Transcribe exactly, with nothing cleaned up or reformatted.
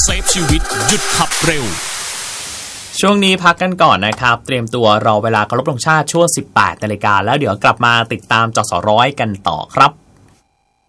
เซฟชีวิตหยุดขับเร็วช่วงนี้พักกันก่อนนะครับเตรียมตัวรอเวลาเคารพธงชาติช่วง สิบแปดนาฬิกาแล้วเดี๋ยวกลับมาติดตามจสร้อยกันต่อครับ